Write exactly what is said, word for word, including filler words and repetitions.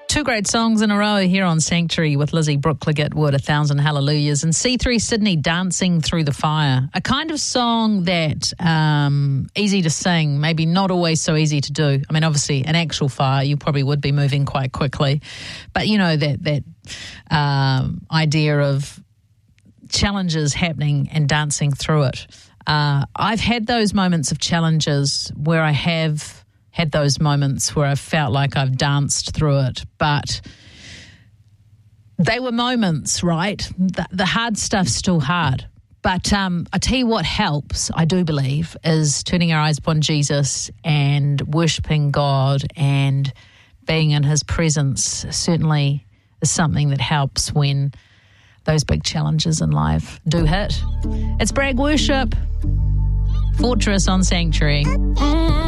Two great songs in a row here on Sanctuary with Lizzie Brooke Wood, A Thousand Hallelujahs, and C three Sydney, Dancing Through the Fire. A kind of song that um, easy to sing, maybe not always so easy to do. I mean, obviously, an actual fire, you probably would be moving quite quickly. But, you know, that, that um, idea of challenges happening and dancing through it. Uh, I've had those moments of challenges where I have had those moments where I felt like I've danced through it, but they were moments, right? The, the hard stuff's still hard. But um, I tell you what helps, I do believe, is turning our eyes upon Jesus and worshipping God and being in his presence certainly is something that helps when those big challenges in life do hit. It's Brag Worship, Fortress on Sanctuary.